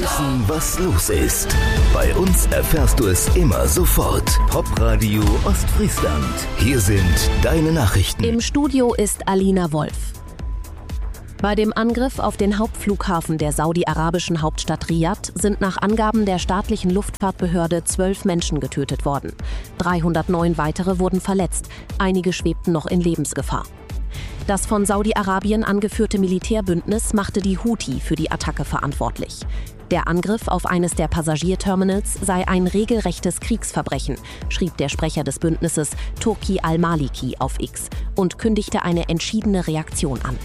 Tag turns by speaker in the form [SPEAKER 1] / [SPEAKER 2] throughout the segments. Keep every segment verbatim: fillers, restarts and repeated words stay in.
[SPEAKER 1] Wissen, was los ist. Bei uns erfährst du es immer sofort. Popradio Ostfriesland. Hier sind deine Nachrichten.
[SPEAKER 2] Im Studio ist Alina Wolf. Bei dem Angriff auf den Hauptflughafen der saudi-arabischen Hauptstadt Riad sind nach Angaben der staatlichen Luftfahrtbehörde zwölf Menschen getötet worden. dreihundertneun weitere wurden verletzt. Einige schwebten noch in Lebensgefahr. Das von Saudi-Arabien angeführte Militärbündnis machte die Houthi für die Attacke verantwortlich. Der Angriff auf eines der Passagierterminals sei ein regelrechtes Kriegsverbrechen, schrieb der Sprecher des Bündnisses Turki al-Maliki auf X und kündigte eine entschiedene Reaktion an.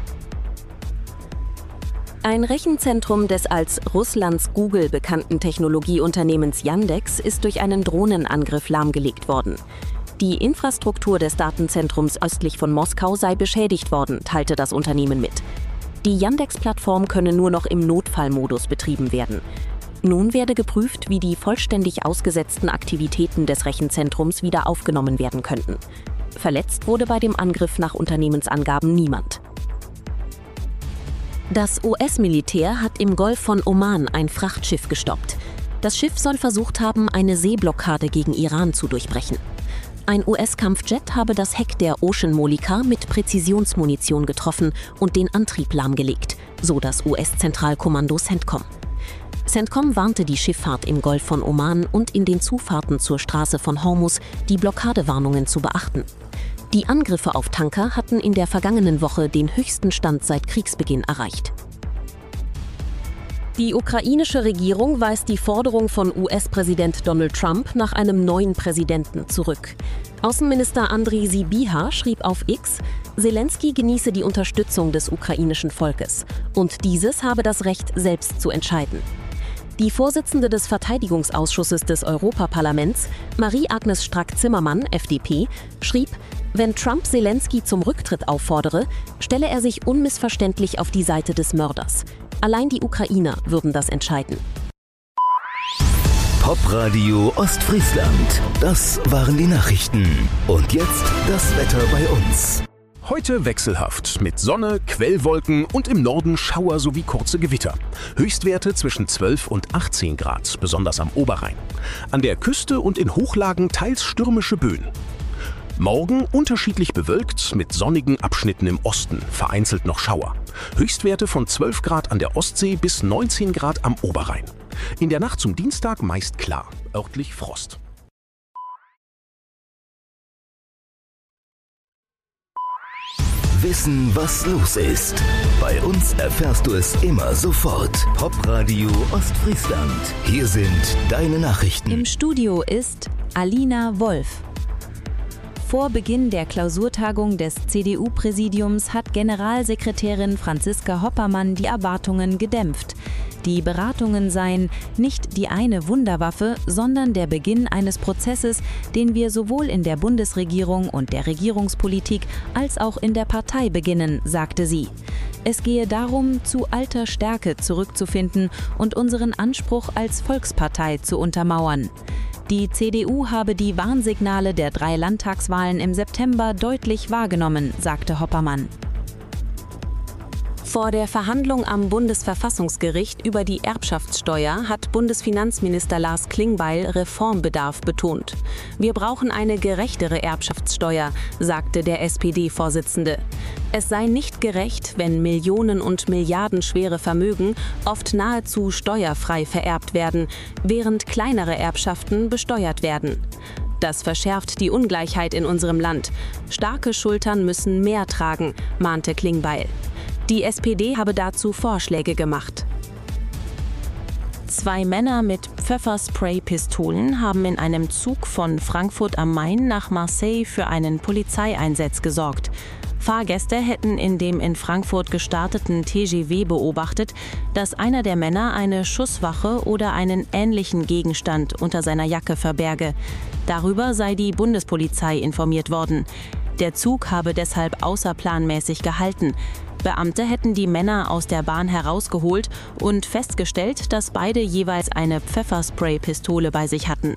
[SPEAKER 2] Ein Rechenzentrum des als Russlands Google bekannten Technologieunternehmens Yandex ist durch einen Drohnenangriff lahmgelegt worden. Die Infrastruktur des Datenzentrums östlich von Moskau sei beschädigt worden, teilte das Unternehmen mit. Die Yandex-Plattform könne nur noch im Notfallmodus betrieben werden. Nun werde geprüft, wie die vollständig ausgesetzten Aktivitäten des Rechenzentrums wieder aufgenommen werden könnten. Verletzt wurde bei dem Angriff nach Unternehmensangaben niemand. Das U S-Militär hat im Golf von Oman ein Frachtschiff gestoppt. Das Schiff soll versucht haben, eine Seeblockade gegen Iran zu durchbrechen. Ein U S-Kampfjet habe das Heck der Ocean Molika mit Präzisionsmunition getroffen und den Antrieb lahmgelegt, so das U S-Zentralkommando CENTCOM. CENTCOM warnte die Schifffahrt im Golf von Oman und in den Zufahrten zur Straße von Hormuz, die Blockadewarnungen zu beachten. Die Angriffe auf Tanker hatten in der vergangenen Woche den höchsten Stand seit Kriegsbeginn erreicht. Die ukrainische Regierung weist die Forderung von U S-Präsident Donald Trump nach einem neuen Präsidenten zurück. Außenminister Andriy Sybiha schrieb auf X, Selenskyj genieße die Unterstützung des ukrainischen Volkes und dieses habe das Recht, selbst zu entscheiden. Die Vorsitzende des Verteidigungsausschusses des Europaparlaments, Marie-Agnes Strack-Zimmermann, F D P, schrieb, wenn Trump Selenskyj zum Rücktritt auffordere, stelle er sich unmissverständlich auf die Seite des Mörders. Allein die Ukrainer würden das entscheiden.
[SPEAKER 1] Popradio Ostfriesland. Das waren die Nachrichten. Und jetzt das Wetter bei uns.
[SPEAKER 3] Heute wechselhaft mit Sonne, Quellwolken und im Norden Schauer sowie kurze Gewitter. Höchstwerte zwischen zwölf und achtzehn Grad, besonders am Oberrhein. An der Küste und in Hochlagen teils stürmische Böen. Morgen unterschiedlich bewölkt mit sonnigen Abschnitten im Osten, vereinzelt noch Schauer. Höchstwerte von zwölf Grad an der Ostsee bis neunzehn Grad am Oberrhein. In der Nacht zum Dienstag meist klar, örtlich Frost.
[SPEAKER 1] Wissen, was los ist. Bei uns erfährst du es immer sofort. Popradio Ostfriesland. Hier sind deine Nachrichten.
[SPEAKER 2] Im Studio ist Alina Wolf. Vor Beginn der Klausurtagung des C D U-Präsidiums hat Generalsekretärin Franziska Hoppermann die Erwartungen gedämpft. Die Beratungen seien nicht die eine Wunderwaffe, sondern der Beginn eines Prozesses, den wir sowohl in der Bundesregierung und der Regierungspolitik als auch in der Partei beginnen, sagte sie. Es gehe darum, zu alter Stärke zurückzufinden und unseren Anspruch als Volkspartei zu untermauern. Die C D U habe die Warnsignale der drei Landtagswahlen im September deutlich wahrgenommen, sagte Hoppermann. Vor der Verhandlung am Bundesverfassungsgericht über die Erbschaftssteuer hat Bundesfinanzminister Lars Klingbeil Reformbedarf betont. Wir brauchen eine gerechtere Erbschaftssteuer, sagte der S P D-Vorsitzende. Es sei nicht gerecht, wenn Millionen- und milliardenschwere Vermögen oft nahezu steuerfrei vererbt werden, während kleinere Erbschaften besteuert werden. Das verschärft die Ungleichheit in unserem Land. Starke Schultern müssen mehr tragen, mahnte Klingbeil. Die S P D habe dazu Vorschläge gemacht. Zwei Männer mit Pfefferspray-Pistolen haben in einem Zug von Frankfurt am Main nach Marseille für einen Polizeieinsatz gesorgt. Fahrgäste hätten in dem in Frankfurt gestarteten T G V beobachtet, dass einer der Männer eine Schusswache oder einen ähnlichen Gegenstand unter seiner Jacke verberge. Darüber sei die Bundespolizei informiert worden. Der Zug habe deshalb außerplanmäßig gehalten. Beamte hätten die Männer aus der Bahn herausgeholt und festgestellt, dass beide jeweils eine Pfefferspray-Pistole bei sich hatten.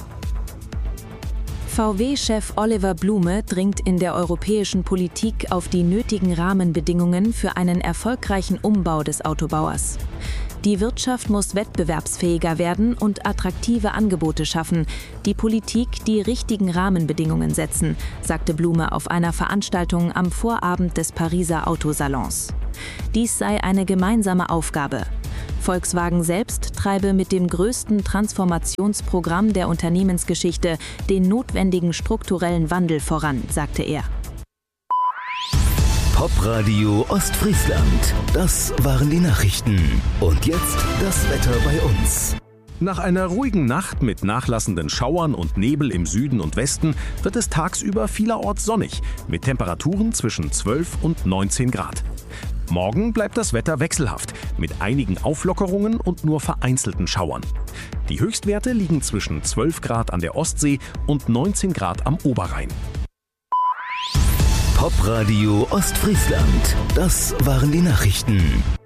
[SPEAKER 2] V W-Chef Oliver Blume dringt in der europäischen Politik auf die nötigen Rahmenbedingungen für einen erfolgreichen Umbau des Autobauers. Die Wirtschaft muss wettbewerbsfähiger werden und attraktive Angebote schaffen. Die Politik die richtigen Rahmenbedingungen setzen, sagte Blume auf einer Veranstaltung am Vorabend des Pariser Autosalons. Dies sei eine gemeinsame Aufgabe. Volkswagen selbst treibe mit dem größten Transformationsprogramm der Unternehmensgeschichte den notwendigen strukturellen Wandel voran, sagte er.
[SPEAKER 1] Popradio Ostfriesland. Das waren die Nachrichten. Und jetzt das Wetter bei uns.
[SPEAKER 3] Nach einer ruhigen Nacht mit nachlassenden Schauern und Nebel im Süden und Westen wird es tagsüber vielerorts sonnig, mit Temperaturen zwischen zwölf und neunzehn Grad. Morgen bleibt das Wetter wechselhaft, mit einigen Auflockerungen und nur vereinzelten Schauern. Die Höchstwerte liegen zwischen zwölf Grad an der Ostsee und neunzehn Grad am Oberrhein.
[SPEAKER 1] Popradio Ostfriesland. Das waren die Nachrichten.